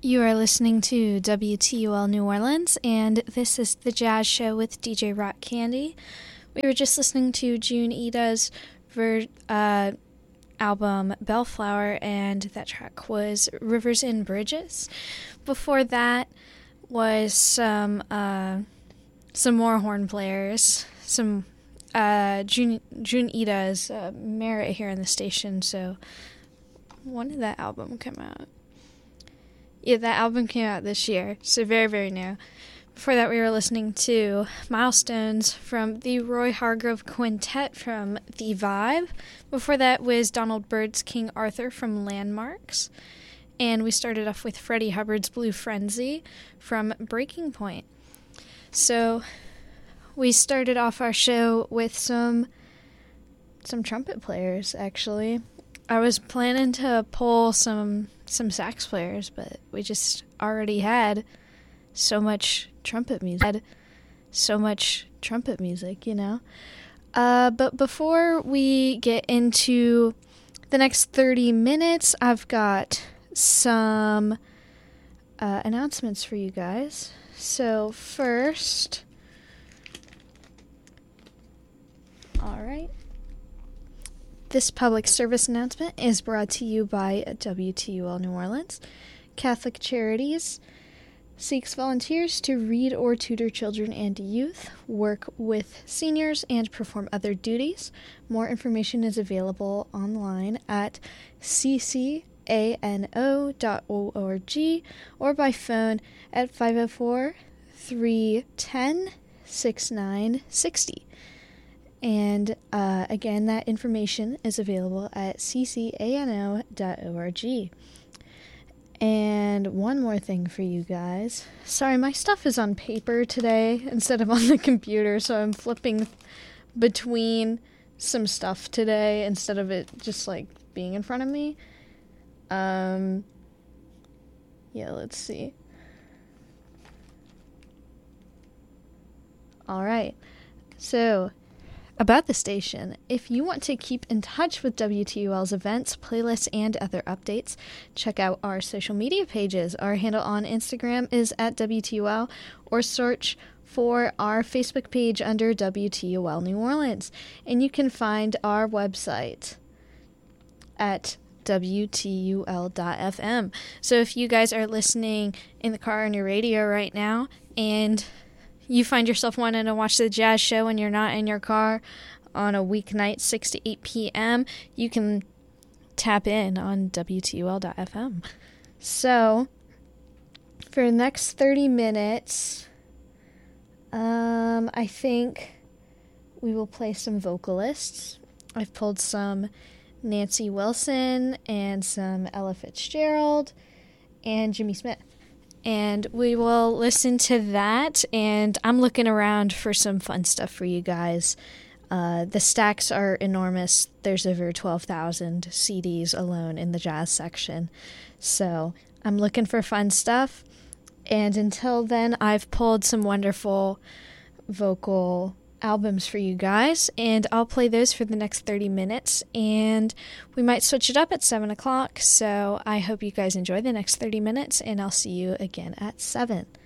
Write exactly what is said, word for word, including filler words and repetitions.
You are listening to W T U L New Orleans, and this is The Jazz Show with D J Rock Candy. We were just listening to June Ida's ver- uh, album Bellflower, and that track was Rivers and Bridges. Before that was some uh, some more horn players, some uh, June, June Ida's uh, merit here in the station, so when did that album come out? Yeah, that album came out this year, so very, very new. Before that, we were listening to Milestones from the Roy Hargrove Quintet from The Vibe. Before that was Donald Byrd's King Arthur from Landmarks. And we started off with Freddie Hubbard's Blue Frenzy from Breaking Point. So we started off our show with some some trumpet players, actually. I was planning to pull some some sax players, but we just already had so much trumpet music. Had so much trumpet music, you know. Uh, but before we get into the next thirty minutes, I've got some uh, announcements for you guys. So first, all right. This public service announcement is brought to you by W T U L New Orleans. Catholic Charities seeks volunteers to read or tutor children and youth, work with seniors, and perform other duties. More information is available online at c c a n o dot org or by phone at five oh four, three one oh, six nine six oh. And uh, again, that information is available at c c a n o dot org. And one more thing for you guys. Sorry, my stuff is on paper today instead of on the computer, so I'm flipping between some stuff today instead of it just like being in front of me. Um, yeah, let's see. All right. So, about the station, if you want to keep in touch with W T U L's events, playlists, and other updates, check out our social media pages. Our handle on Instagram is at W T U L, or search for our Facebook page under W T U L New Orleans. And you can find our website at W T U L dot F M. So if you guys are listening in the car on your radio right now, and you find yourself wanting to watch the jazz show and you're not in your car on a weeknight, six to eight p.m., you can tap in on W T U L dot F M. So, for the next thirty minutes, um, I think we will play some vocalists. I've pulled some Nancy Wilson and some Ella Fitzgerald and Jimmy Smith. And we will listen to that, and I'm looking around for some fun stuff for you guys. Uh, the stacks are enormous. There's over twelve thousand C Ds alone in the jazz section. So I'm looking for fun stuff. And until then, I've pulled some wonderful vocal albums for you guys, and I'll play those for the next thirty minutes, and we might switch it up at seven o'clock, so I hope you guys enjoy the next thirty minutes, and I'll see you again at seven.